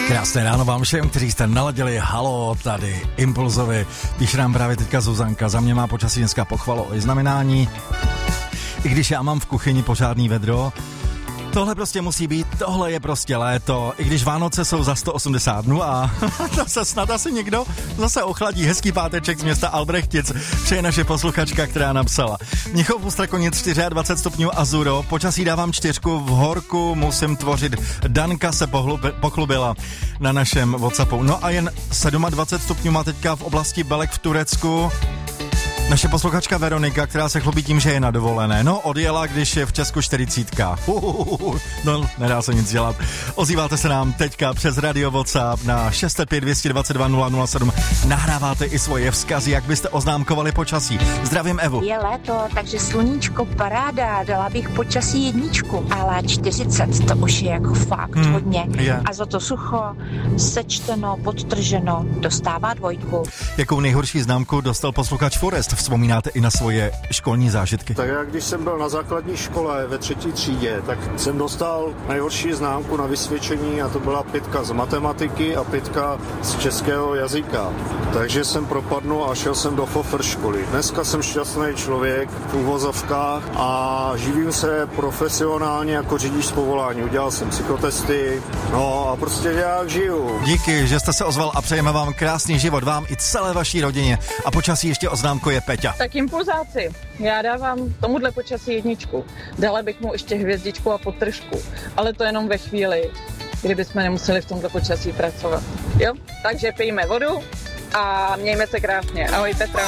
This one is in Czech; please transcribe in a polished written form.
Krásné ráno vám všem, kteří jste naladili. Halo, tady Impulzovi. Píše nám právě teďka Zuzanka. Za mě má počasí dneska pochvalo i znamenání. I když já mám v kuchyni pořádný vedro, tohle prostě musí být, tohle je prostě léto, i když Vánoce jsou za 180 dnů a to se snad asi někdo zase ochladí. Hezký páteček z města Albrechtic, přeje naše posluchačka, která napsala. Mnichov u Strakonic 24 stupňů Azuro, počasí dávám 4, v horku musím tvořit, Danka se pochlubila na našem WhatsAppu. No a jen 27 stupňů má teďka v oblasti Belek v Turecku. Naše posluchačka Veronika, která se chlubí tím, že je na dovolené. No, odjela, když je v Česku 40. No, nedá se nic dělat. Ozýváte se nám teďka přes radio WhatsApp na 605 222 007. Nahráváte i svoje vzkazy, jak byste oznámkovali počasí. Zdravím Evu. Je léto, takže sluníčko, paráda, dala bych počasí 1, ale 40, to už je jako fakt hodně. Je. A za to sucho, sečteno, podtrženo, dostává 2. Jakou nejhorší známku dostal posluchač Forest? Vzpomínáte i na svoje školní zážitky? Tak já, když jsem byl na základní škole ve 3. třídě, tak jsem dostal nejhorší známku na vysvědčení a to byla 5 z matematiky a 5 z českého jazyka. Takže jsem propadnul a šel jsem do FOFR školy. Dneska jsem šťastný člověk v uvozovkách a živím se profesionálně jako řidič z povolání. Udělal jsem psychotesty, no a prostě nějak žiju. Díky, že jste se ozval a přejeme vám krásný život, vám i celé vaší rodině. A počasí ještě oznámkuje Peťa. Tak impulzáci, já dávám tomuhle počasí 1. Dala bych mu ještě hvězdičku a podtržku, ale to jenom ve chvíli, kdybychom nemuseli v tomto počasí pracovat. Jo? Takže pijme vodu a mějme se krásně. Ahoj Petra.